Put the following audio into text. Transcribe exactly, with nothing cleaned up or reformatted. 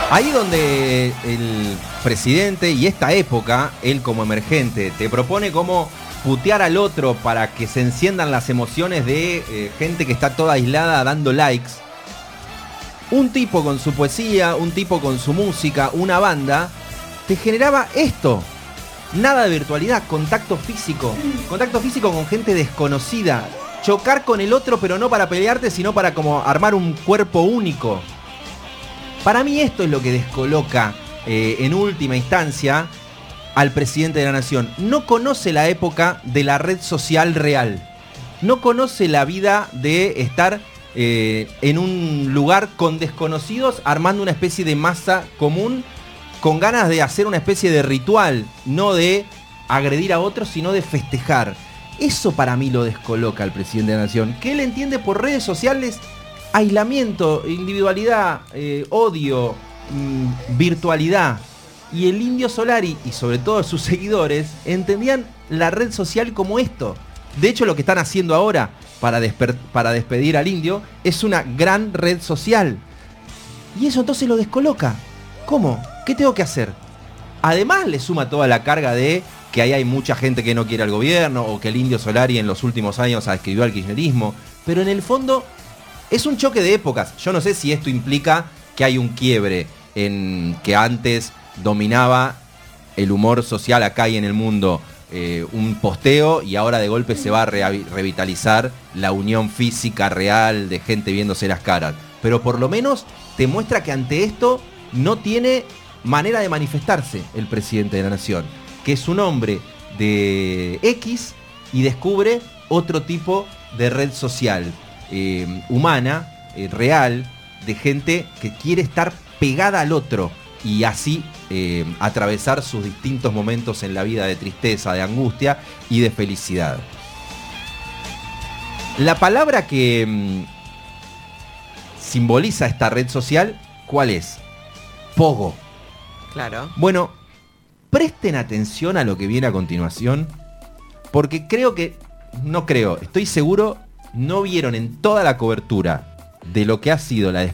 Ahí donde el presidente y esta época, él como emergente, te propone cómo putear al otro para que se enciendan las emociones de eh, gente que está toda aislada dando likes. Un tipo con su poesía, un tipo con su música, una banda, te generaba esto. Nada de virtualidad, contacto físico. Contacto físico con gente desconocida. Chocar con el otro, pero no para pelearte, sino para como armar un cuerpo único. Para mí esto es lo que descoloca eh, en última instancia al presidente de la nación. No conoce la época de la red social real. No conoce la vida de estar eh, en un lugar con desconocidos armando una especie de masa común con ganas de hacer una especie de ritual, no de agredir a otros, sino de festejar. Eso para mí lo descoloca al presidente de la nación, que él entiende por redes sociales aislamiento, individualidad, eh, odio, mmm, virtualidad. Y el Indio Solari, y sobre todo sus seguidores, entendían la red social como esto. De hecho, lo que están haciendo ahora para, desper- para despedir al Indio es una gran red social. Y eso entonces lo descoloca. ¿Cómo? ¿Qué tengo que hacer? Además le suma toda la carga de que ahí hay mucha gente que no quiere al gobierno, o que el Indio Solari en los últimos años adscribió al kirchnerismo. Pero en el fondo es un choque de épocas. Yo no sé si esto implica que hay un quiebre en que antes dominaba el humor social acá y en el mundo eh, un posteo, y ahora de golpe se va a re- revitalizar la unión física real de gente viéndose las caras. Pero por lo menos te muestra que ante esto no tiene manera de manifestarse el presidente de la nación, que es un hombre de X y descubre otro tipo de red social eh, humana, eh, real, de gente que quiere estar pegada al otro y así eh, atravesar sus distintos momentos en la vida de tristeza, de angustia y de felicidad. La palabra que mmm, simboliza esta red social, ¿cuál es? Pogo. Claro. Bueno, presten atención a lo que viene a continuación, porque creo que, no creo, estoy seguro, no vieron en toda la cobertura de lo que ha sido la